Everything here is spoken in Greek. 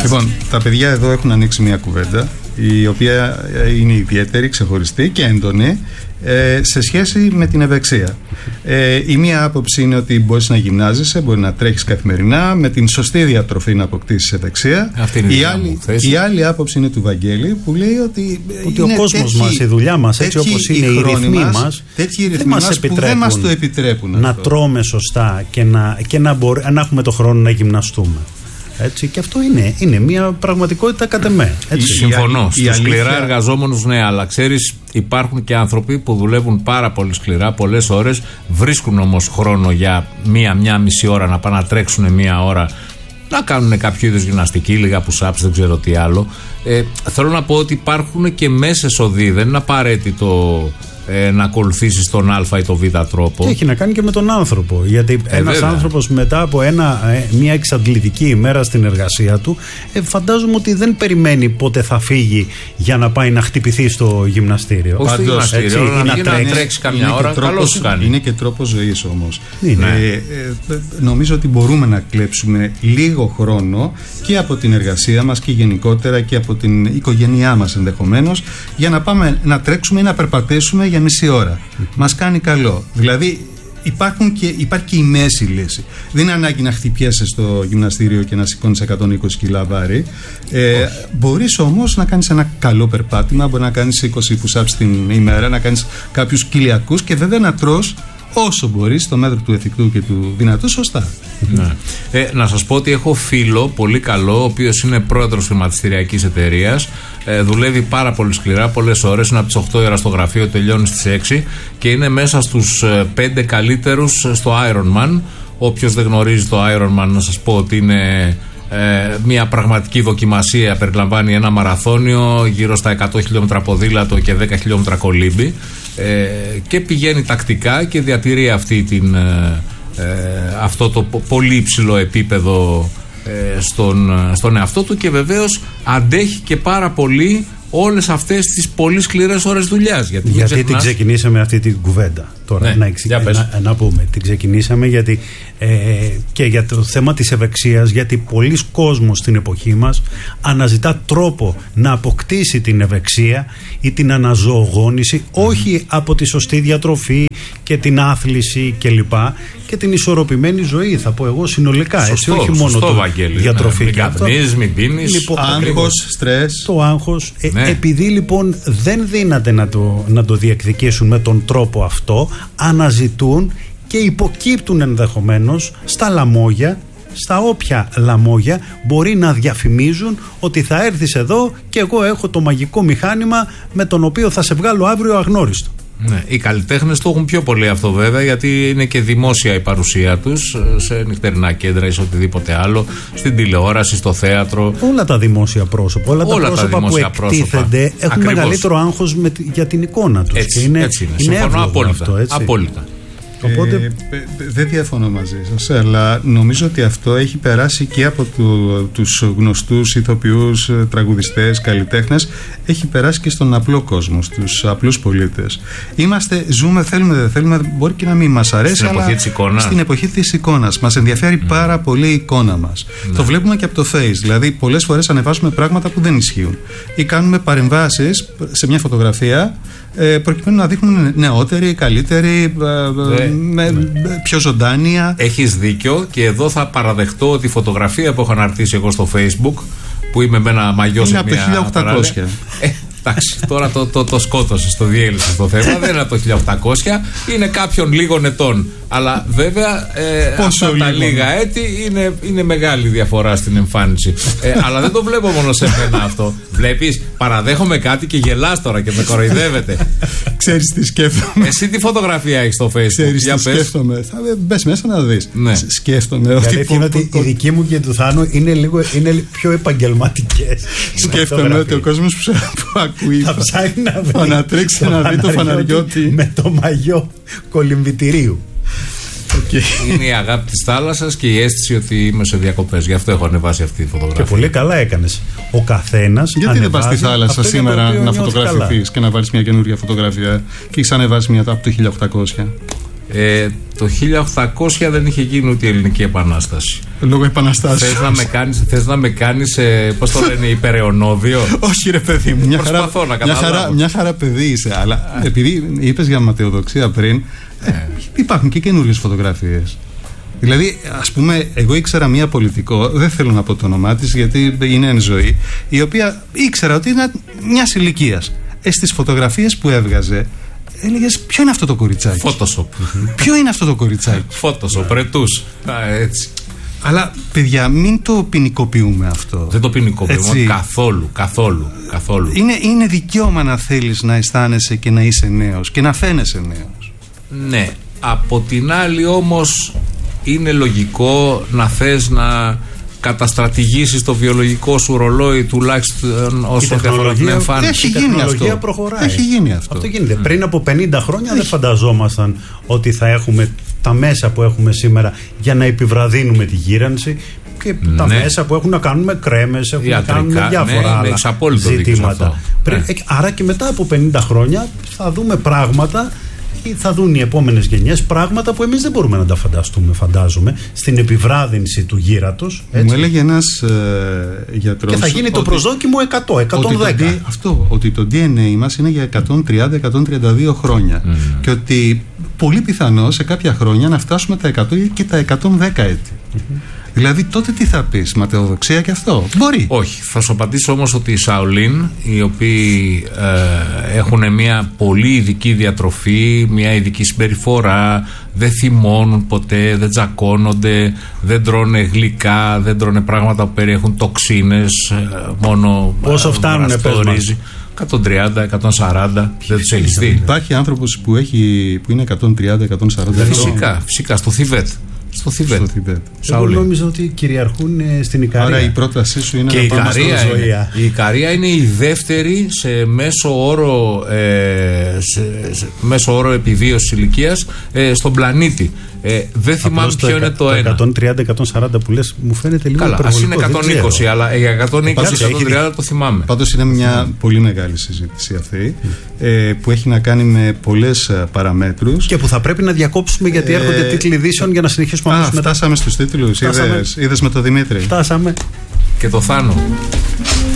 Λοιπόν, τα παιδιά εδώ έχουν ανοίξει μια κουβέντα η οποία είναι ιδιαίτερη, ξεχωριστή και έντονη σε σχέση με την ευεξία. Η μία άποψη είναι ότι μπορείς να γυμνάζεσαι, μπορεί να τρέχεις καθημερινά, με την σωστή διατροφή να αποκτήσεις ευεξία. Η άλλη άποψη είναι του Βαγγέλη, που λέει ότι ο κόσμος μας, η δουλειά μας, έτσι όπως είναι οι ρυθμοί μας, δεν μας το επιτρέπουν να τρώμε σωστά και να έχουμε το χρόνο να γυμναστούμε. Έτσι, και αυτό είναι μια πραγματικότητα κατ' εμέ. Συμφωνώ. Στους σκληρά εργαζόμενους, ναι, αλλά ξέρεις, υπάρχουν και άνθρωποι που δουλεύουν πάρα πολύ σκληρά, πολλές ώρες, βρίσκουν όμως χρόνο για μία μισή ώρα να πάνε να τρέξουν μία ώρα, να κάνουν κάποιο είδους γυμναστική, λίγα push-ups, δεν ξέρω τι άλλο. Θέλω να πω ότι υπάρχουν και μέσες οδοί, δεν είναι απαραίτητο να ακολουθήσεις τον Α ή τον Β τρόπο. Και έχει να κάνει και με τον άνθρωπο. Γιατί ένας άνθρωπος μετά από μια εξαντλητική ημέρα στην εργασία του, φαντάζομαι ότι δεν περιμένει πότε θα φύγει για να πάει να χτυπηθεί στο γυμναστήριο. Όχι στο γυμναστήριο, να τρέξει καμιά ώρα. Καλώς σου κάνει. Είναι και τρόπος ζωής όμως. Νομίζω ότι μπορούμε να κλέψουμε λίγο χρόνο και από την εργασία μας και γενικότερα και από την οικογένειά μας ενδεχομένως, για να πάμε να τρέξουμε ή να περπατήσουμε για μισή ώρα. Μας κάνει καλό. Δηλαδή υπάρχει και η μέση λύση. Δεν είναι ανάγκη να χτυπιέσαι στο γυμναστήριο και να σηκώνεις 120 κιλά βάρη. Μπορείς όμως να κάνεις ένα καλό περπάτημα, μπορεί να κάνεις 20 push-ups την ημέρα, να κάνεις κάποιους κοιλιακούς και βέβαια να τρως όσο μπορείς, στο μέτρο του εφικτού και του δυνατού, σωστά. Ναι. Να σας πω ότι έχω φίλο πολύ καλό, ο οποίος είναι πρόεδρος χρηματιστηριακής εταιρείας, δουλεύει πάρα πολύ σκληρά, πολλές ώρες, είναι από τις 8 ώρα στο γραφείο, τελειώνει στις 6 και είναι μέσα στους 5 καλύτερους στο Ironman. Όποιος δεν γνωρίζει το Ironman, να σας πω ότι είναι μια πραγματική δοκιμασία, περιλαμβάνει ένα μαραθώνιο, γύρω στα 100 χιλιόμετρα ποδήλατο και 10 χιλιόμετρα κολύμπι, και πηγαίνει τακτικά και διατηρεί αυτό το πολύ υψηλό επίπεδο στον εαυτό του, και βεβαίως αντέχει και πάρα πολύ όλες αυτές τις πολύ σκληρές ώρες δουλειάς. Γιατί την ξεκινήσαμε αυτή την κουβέντα τώρα, ναι, να πούμε. Την ξεκινήσαμε γιατί και για το θέμα της ευεξίας, γιατί πολλοί κόσμος στην εποχή μας αναζητά τρόπο να αποκτήσει την ευεξία ή την αναζωογόνηση, όχι από τη σωστή διατροφή και την άθληση κλπ. Και την ισορροπημένη ζωή, θα πω εγώ συνολικά. Σωστό, έτσι, όχι μόνο το διατροφή. Μην καπνίζεις, μην πίνεις. Λοιπόν, άγχος, στρες. Το άγχος. Επειδή λοιπόν δεν δύναται να το διεκδικήσουν με τον τρόπο αυτό, αναζητούν και υποκύπτουν ενδεχομένως στα λαμόγια, στα όποια λαμόγια μπορεί να διαφημίζουν ότι θα έρθεις εδώ και εγώ έχω το μαγικό μηχάνημα με τον οποίο θα σε βγάλω αύριο αγνώριστο. Ναι, οι καλλιτέχνες το έχουν πιο πολύ αυτό βέβαια, γιατί είναι και δημόσια η παρουσία τους σε νυχτερινά κέντρα ή σε οτιδήποτε άλλο, στην τηλεόραση, στο θέατρο. Όλα τα δημόσια πρόσωπα, όλα τα πρόσωπα που εκτίθενται έχουν ακριβώς μεγαλύτερο άγχος για την εικόνα τους. Έτσι είναι. Συμφωνώ απόλυτα. Οπότε δεν διαφωνώ μαζί σας, αλλά νομίζω ότι αυτό έχει περάσει και από τους γνωστούς ηθοποιούς, τραγουδιστές, καλλιτέχνες, έχει περάσει και στον απλό κόσμο, στους απλούς πολίτες. Ζούμε, θέλουμε, δεν θέλουμε, μπορεί και να μην μας αρέσει, στην εποχή της εικόνας. Στην εποχή της εικόνας. Μας ενδιαφέρει πάρα πολύ η εικόνα μας. Το βλέπουμε και από το Face, δηλαδή πολλές φορές ανεβάζουμε πράγματα που δεν ισχύουν ή κάνουμε παρεμβάσεις σε μια φωτογραφία προκειμένου να δείχνουν νεότεροι, καλύτεροι, πιο ζωντάνια. Έχεις δίκιο, και εδώ θα παραδεχτώ ότι η φωτογραφία που έχω αναρτήσει εγώ στο Facebook, που είμαι με ένα μαγιό σε μια... Είναι από το 1800. Εντάξει, τώρα το σκότωσες, το διέλυσες το θέμα. Δεν είναι από το 1800, είναι κάποιων λίγων ετών. Αλλά βέβαια αυτά τα λίγα έτη είναι μεγάλη διαφορά στην εμφάνιση. Αλλά δεν το βλέπω μόνο σε μένα αυτό. Βλέπεις, παραδέχομαι κάτι και γελάς τώρα και με κοροϊδεύετε. Ξέρεις τι σκέφτομαι. Εσύ τι φωτογραφία έχεις στο Facebook? Ξέρεις τι σκέφτομαι. Θα μπες μέσα να δεις. Ναι. Σκέφτομαι ότι η δική μου και του Θάνου είναι πιο επαγγελματικές. Σκέφτομαι ότι ο κόσμος που ακούει θα ψάχνει να τρέξει να δει το φαναριώτη με το μαγιό κολυμβητηρίου. Είναι η αγάπη της θάλασσας και η αίσθηση ότι είμαι σε διακοπές. Γι' αυτό έχω ανεβάσει αυτή τη φωτογραφία. Και πολύ καλά έκανες. Ο καθένας. Γιατί δεν πας στη θάλασσα σήμερα να φωτογραφηθείς και να βάλεις μια καινούργια φωτογραφία και έχεις ανεβάσει μια από το 1800? Το 1800 δεν είχε γίνει ούτε η Ελληνική Επανάσταση. Λόγω επαναστάσεως. Θες να με κάνεις πώς το λένε, υπεραιωνόδιο? Όχι ρε παιδί μου, μια χαρά παιδί είσαι. Αλλά επειδή είπες για ματαιοδοξία πριν, υπάρχουν και καινούργιες φωτογραφίες. Δηλαδή, ας πούμε, εγώ ήξερα μία πολιτικό, δεν θέλω να πω το όνομά της γιατί είναι εν ζωή, η οποία ήξερα ότι είναι μιας ηλικίας. Στις φωτογραφίες που έβγαζε, έλεγες ποιο είναι αυτό το κοριτσάκι. Photoshop. Ποιο είναι αυτό το κοριτσάκι. Photoshop, ρετούς. Έτσι. Αλλά παιδιά, μην το ποινικοποιούμε αυτό. Δεν το ποινικοποιούμε καθόλου. Είναι δικαίωμα να θέλεις να αισθάνεσαι και να είσαι νέος και να φαίνεσαι νέος. Ναι. Από την άλλη όμως είναι λογικό να θες να καταστρατηγήσεις το βιολογικό σου ρολόι τουλάχιστον όσο αφορά την εμφάνιση. Η τεχνολογία προχωράει. Έχει γίνει αυτό. Αυτό γίνεται. Πριν από 50 χρόνια δεν φανταζόμασταν ότι θα έχουμε τα μέσα που έχουμε σήμερα για να επιβραδύνουμε τη γύρανση και τα μέσα που έχουν να κάνουν με κρέμες, έχουν να κάνουν με διάφορα άλλα ζητήματα. Άρα και μετά από 50 χρόνια θα δούμε πράγματα, θα δουν οι επόμενες γενιές πράγματα που εμείς δεν μπορούμε να τα φανταστούμε, φαντάζομαι, στην επιβράδυνση του γύρατος. Μου έλεγε ένας γιατρός. Και θα γίνει το προσδόκιμο 100-110. Ότι το DNA μας είναι για 130-132 χρόνια. Και ότι πολύ πιθανό σε κάποια χρόνια να φτάσουμε τα 100 και τα 110 έτη. Δηλαδή τότε τι θα πεις, ματαιοδοξία και αυτό? Μπορεί. Όχι. Θα σου απαντήσω όμως ότι οι Σαολίν, οι οποίοι έχουν μια πολύ ειδική διατροφή, μια ειδική συμπεριφορά, δεν θυμώνουν ποτέ, δεν τσακώνονται, δεν τρώνε γλυκά, δεν τρώνε πράγματα που περιέχουν τοξίνες, μόνο πόσο φτάνουνε, πες μας? 130, 140, δεν τους έχεις δει? Υπάρχει άνθρωπος που είναι 130-140. Φυσικά, στο Θιβέτ. Στο Θιβέτ. Εγώ νόμιζα ότι κυριαρχούν στην Ικαρία. Άρα η πρότασή σου είναι και να πάμε στη ζωία. Η Ικαρία είναι η δεύτερη σε μέσο όρο επιβίωσης ηλικίας στον πλανήτη. Δεν θυμάμαι ποιο είναι το ένα. 130-140 που λες μου φαίνεται λίγο υπερβολικό. Καλά, ας είναι 120, αλλά για 120-130 το θυμάμαι. Πάντως είναι μια πολύ μεγάλη συζήτηση αυτή που έχει να κάνει με πολλές παραμέτρους. Και που θα πρέπει να διακόψουμε γιατί έρχονται τίτλοι ειδήσεων για να συνεχίσουμε. Φτάσαμε στους τίτλους. Είδες με το Δημήτρη. Φτάσαμε. Και το Θάνο.